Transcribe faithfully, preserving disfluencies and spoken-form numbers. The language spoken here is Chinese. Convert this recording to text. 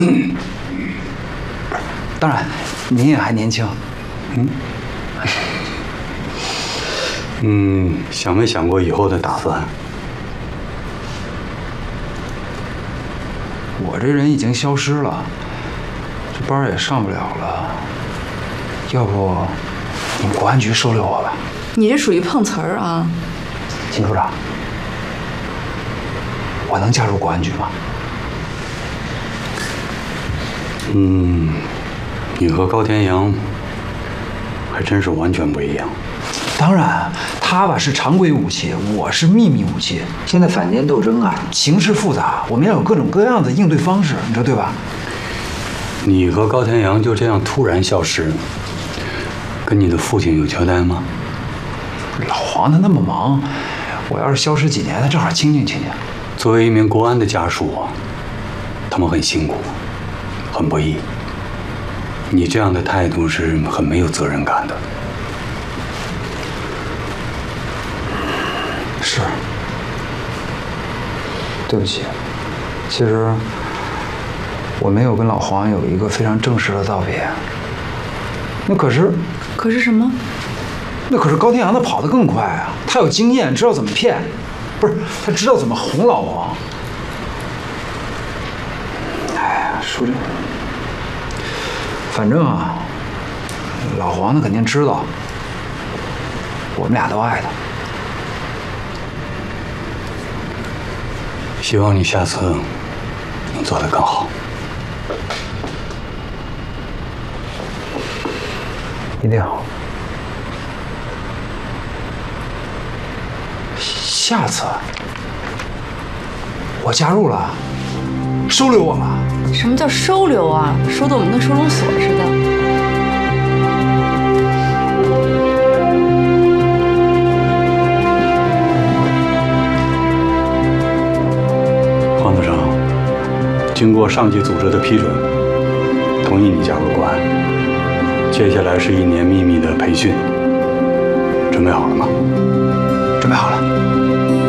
当然，您也还年轻。 嗯。嗯，想没想过以后的打算？ 我这人已经消失了，这班也上不了了。要不，你们国安局收留我吧？ 你这属于碰瓷儿啊！ 秦处长，我能加入国安局吗？ 嗯，你和高天阳还真是完全不一样。 当然，他吧是常规武器，我是秘密武器。现在坊间斗争啊，形势复杂，我们要有各种各样的应对方式，你说对吧？ 你和高天阳就这样突然消失，跟你的父亲有交代吗？ 老黄他那么忙，我要是消失几年，他正好清静清静。 作为一名国安的家属，他们很辛苦，很不易。你这样的态度是很没有责任感的。 是，对不起，其实我没有跟老黄有一个非常正式的道别。那可是， 可是什么？ 那可是高天阳，他跑得更快啊！他有经验，知道怎么骗，不是他知道怎么哄老王。哎呀，说这，反正啊，老黄他肯定知道，我们俩都爱他。 希望你下次能做得更好。 一定。下次我加入了，收留我了。 什么叫收留啊？说的我们跟收容所似的。 黄组长，经过上级组织的批准，同意你加入国安。接下来是一年秘密的培训，准备好了吗？ 准备好了。